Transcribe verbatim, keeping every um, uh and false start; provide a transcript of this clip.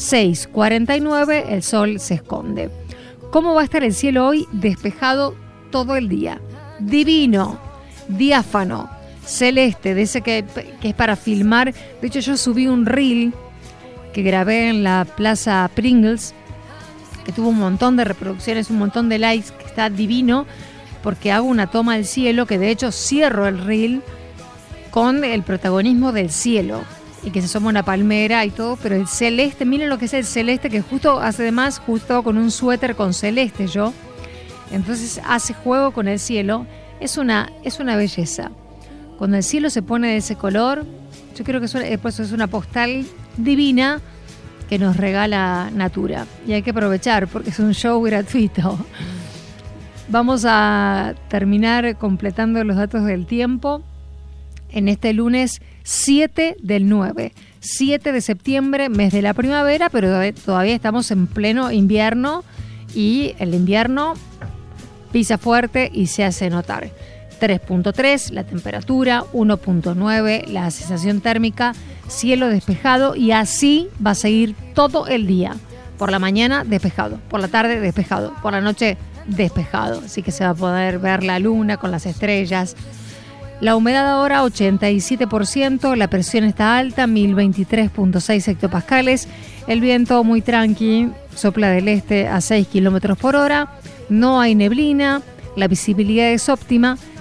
seis cuarenta y nueve el sol se esconde. ¿Cómo va a estar el cielo hoy? Despejado todo el día. Divino, diáfano, celeste, de ese que, que es para filmar. De hecho, yo subí un reel que grabé en la Plaza Pringles, que tuvo un montón de reproducciones, un montón de likes, que está divino, porque hago una toma del cielo, que de hecho cierro el reel con el protagonismo del cielo, y que se asoma una palmera y todo, pero el celeste, miren lo que es el celeste, que justo hace de más, justo con un suéter con celeste yo, entonces hace juego con el cielo, es una, es una belleza. Cuando el cielo se pone de ese color, yo creo que es una, pues es una postal divina que nos regala Natura, y hay que aprovechar porque es un show gratuito. Vamos a terminar completando los datos del tiempo en este lunes siete del nueve, siete de septiembre, mes de la primavera, pero todavía estamos en pleno invierno y el invierno pisa fuerte y se hace notar. tres punto tres la temperatura, uno punto nueve la sensación térmica, cielo despejado, y así va a seguir todo el día. Por la mañana despejado, por la tarde despejado, por la noche despejado, así que se va a poder ver la luna con las estrellas. La humedad ahora ochenta y siete por ciento, la presión está alta, mil veintitrés punto seis hectopascales, el viento muy tranqui, sopla del este a seis kilómetros por hora, no hay neblina, la visibilidad es óptima,